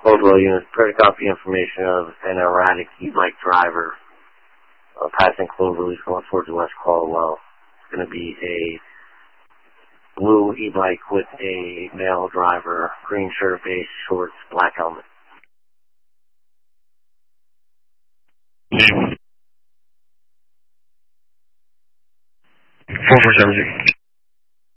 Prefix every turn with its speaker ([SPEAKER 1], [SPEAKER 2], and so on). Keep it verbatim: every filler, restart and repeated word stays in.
[SPEAKER 1] Mobile units, prepare to copy information of an erratic e-bike driver uh, passing Cloverleaf going towards the West Caldwell. It's going to be a blue e-bike with a male driver, green shirt, beige shorts, black helmet.
[SPEAKER 2] four four seven zero.